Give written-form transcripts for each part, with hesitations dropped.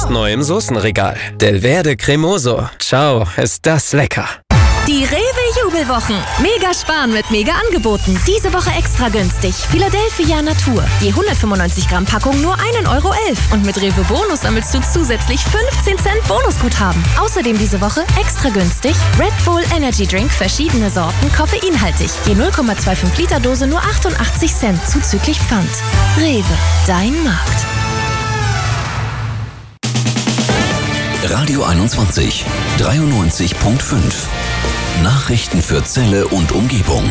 Jetzt neu im Soßenregal. Delverde Cremoso. Ciao, ist das lecker. Die Rewe-Jubelwochen. Mega sparen mit Mega-Angeboten. Diese Woche extra günstig. Philadelphia Natur. Je 195 Gramm Packung nur 1,11 € Und mit Rewe Bonus sammelst du zusätzlich 15 Cent Bonusguthaben. Außerdem diese Woche extra günstig Red Bull Energy Drink, verschiedene Sorten, koffeinhaltig. Je 0,25 Liter Dose nur 88 Cent zuzüglich Pfand. Rewe, dein Markt. Radio 21, 93.5. Nachrichten für Celle und Umgebung.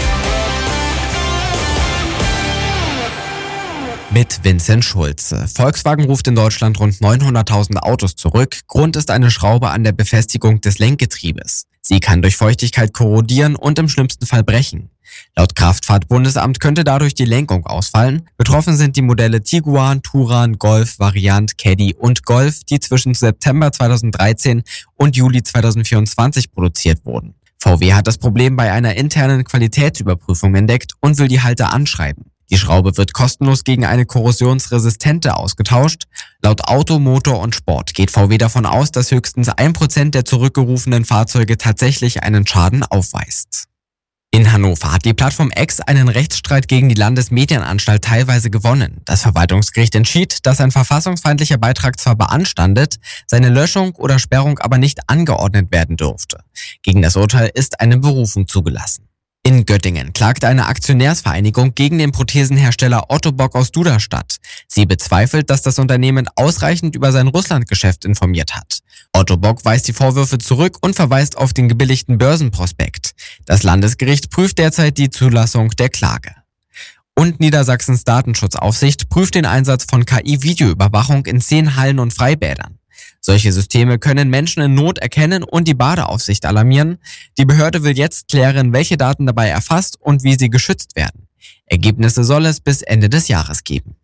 Mit Vincent Schulze. Volkswagen ruft in Deutschland rund 900.000 Autos zurück. Grund ist eine Schraube an der Befestigung des Lenkgetriebes. Sie kann durch Feuchtigkeit korrodieren und im schlimmsten Fall brechen. Laut Kraftfahrtbundesamt könnte dadurch die Lenkung ausfallen. Betroffen sind die Modelle Tiguan, Touran, Golf, Variant, Caddy und Golf, die zwischen September 2013 und Juli 2024 produziert wurden. VW hat das Problem bei einer internen Qualitätsüberprüfung entdeckt und will die Halter anschreiben. Die Schraube wird kostenlos gegen eine korrosionsresistente ausgetauscht. Laut Auto, Motor und Sport geht VW davon aus, dass höchstens 1% der zurückgerufenen Fahrzeuge tatsächlich einen Schaden aufweist. In Hannover hat die Plattform X einen Rechtsstreit gegen die Landesmedienanstalt teilweise gewonnen. Das Verwaltungsgericht entschied, dass ein verfassungsfeindlicher Beitrag zwar beanstandet, seine Löschung oder Sperrung aber nicht angeordnet werden durfte. Gegen das Urteil ist eine Berufung zugelassen. In Göttingen klagte eine Aktionärsvereinigung gegen den Prothesenhersteller Otto Bock aus Duderstadt. Sie bezweifelt, dass das Unternehmen ausreichend über sein Russlandgeschäft informiert hat. Otto Bock weist die Vorwürfe zurück und verweist auf den gebilligten Börsenprospekt. Das Landesgericht prüft derzeit die Zulassung der Klage. Und Niedersachsens Datenschutzaufsicht prüft den Einsatz von KI-Videoüberwachung in 10 Hallen und Freibädern. Solche Systeme können Menschen in Not erkennen und die Badeaufsicht alarmieren. Die Behörde will jetzt klären, welche Daten dabei erfasst und wie sie geschützt werden. Ergebnisse soll es bis Ende des Jahres geben.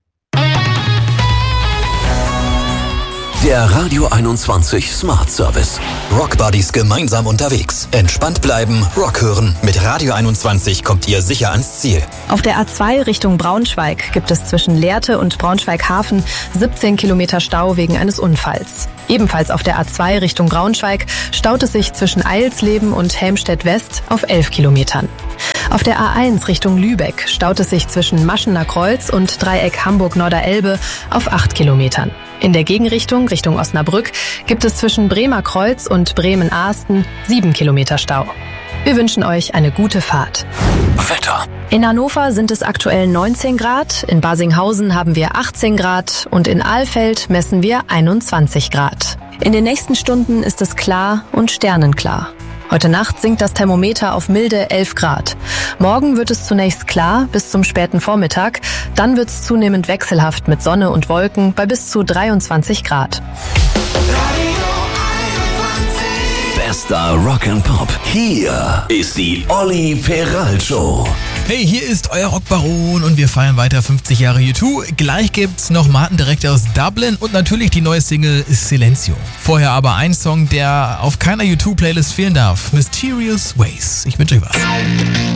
Der Radio 21 Smart Service. Rock Buddies gemeinsam unterwegs. Entspannt bleiben, Rock hören. Mit Radio 21 kommt ihr sicher ans Ziel. Auf der A2 Richtung Braunschweig gibt es zwischen Lehrte und Braunschweig-Hafen 17 Kilometer Stau wegen eines Unfalls. Ebenfalls auf der A2 Richtung Braunschweig staut es sich zwischen Eilsleben und Helmstedt-West auf 11 Kilometern. Auf der A1 Richtung Lübeck staut es sich zwischen Maschener Kreuz und Dreieck Hamburg-Norderelbe auf 8 Kilometern. In der Gegenrichtung, Richtung Osnabrück, gibt es zwischen Bremer Kreuz und Bremen-Ahsten 7 Kilometer Stau. Wir wünschen euch eine gute Fahrt. Wetter. In Hannover sind es aktuell 19 Grad, in Barsinghausen haben wir 18 Grad und in Alfeld messen wir 21 Grad. In den nächsten Stunden ist es klar und sternenklar. Heute Nacht sinkt das Thermometer auf milde 11 Grad. Morgen wird es zunächst klar bis zum späten Vormittag. Dann wird es zunehmend wechselhaft mit Sonne und Wolken bei bis zu 23 Grad. Bester Rock and Pop. Hier ist die Olli Peral Show. Hey, hier ist euer Rockbaron und wir feiern weiter 50 Jahre U2. Gleich gibt's noch Martin direkt aus Dublin und natürlich die neue Single Silencio. Vorher aber ein Song, der auf keiner U2-Playlist fehlen darf. Mysterious Ways. Ich wünsche euch was.